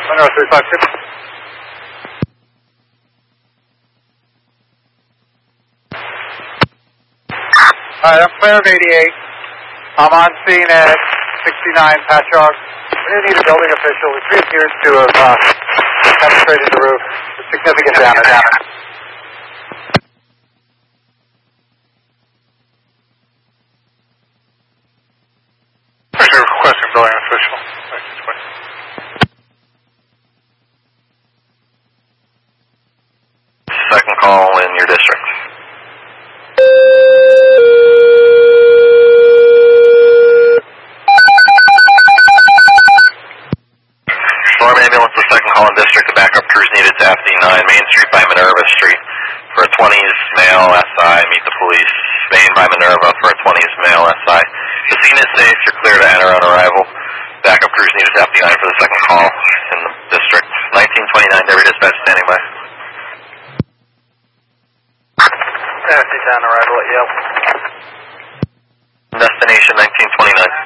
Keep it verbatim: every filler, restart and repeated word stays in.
Monroe three five six. Alright, I'm clear of eighty-eight. I'm on scene at sixty-nine Patchogue. We're going to need a building official. It three appears to have uh, penetrated the roof with significant damage. Actually requesting building official. Second call in your district. Storm ambulance, the second call in district. The backup crews needed to F D nine, Main Street by Minerva Street. For a twenties male S I, meet the police. Main by Minerva for a twenties male S I. The scene is safe. You're clear to enter on arrival. Backup crews needed to F D nine for the second call in the district. nineteen twenty-nine, every dispatch standing by. F D ten arrival at Yale. Destination nineteen twenty-nine.